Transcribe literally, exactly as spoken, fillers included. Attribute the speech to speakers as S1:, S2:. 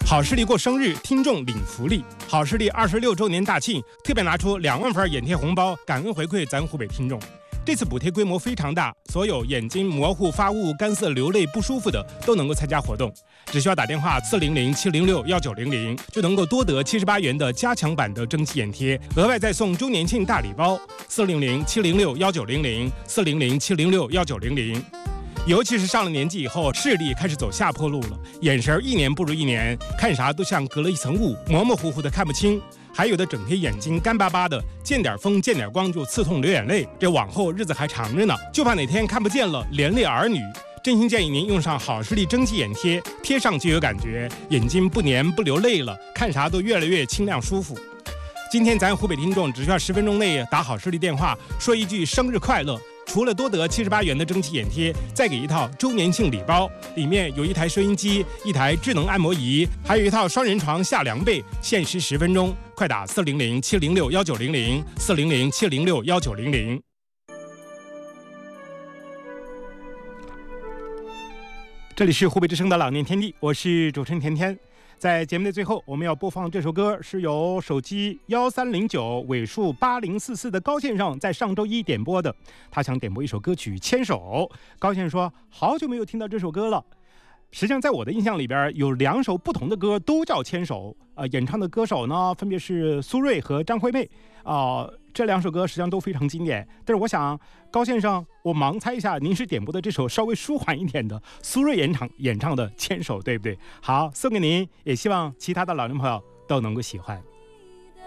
S1: 好视力过生日，听众领福利。好视力二十六周年大庆，特别拿出两万份眼贴红包，感恩回馈咱湖北听众。这次补贴规模非常大，所有眼睛模糊、发雾、干涩、流泪不舒服的都能够参加活动。只需要打电话四零零七零六幺九零零，就能够多得七十八元的加强版的蒸汽眼贴，额外再送周年庆大礼包。四零零七零六幺九零零，四零零七零六幺九零零。尤其是上了年纪以后，视力开始走下坡路了，眼神一年不如一年，看啥都像隔了一层雾，模模糊糊的看不清。还有的整天眼睛干巴巴的，见点风见点光就刺痛流眼泪，这往后日子还长着呢，就怕哪天看不见了，连累儿女。真心建议您用上好视力蒸汽眼贴，贴上就有感觉，眼睛不黏不流泪了，看啥都越来越清亮舒服。今天咱湖北听众只需要十分钟内打好视力电话，说一句生日快乐。除了多得七十八元的蒸汽眼贴，再给一套周年庆礼包，里面有一台收音机、一台智能按摩仪，还有一套双人床下凉被，限时十分钟，快打四零零七零六幺九零零，四零零七零六幺九零零。这里是湖北之声的老年天地，我是主持人甜甜。在节目的最后，我们要播放这首歌，是由手机幺三零九尾数八零四四的高先生在上周一点播的。他想点播一首歌曲《牵手》。高先生说好久没有听到这首歌了。实际上在我的印象里边，有两首不同的歌都叫《牵手》，呃，演唱的歌手呢分别是苏芮和张惠妹啊、呃，这两首歌实际上都非常经典。但是我想高先生，我盲猜一下，您是点播的这首稍微舒缓一点的苏芮演唱演唱的《牵手》，对不对？好，送给您，也希望其他的老年朋友都能够喜欢。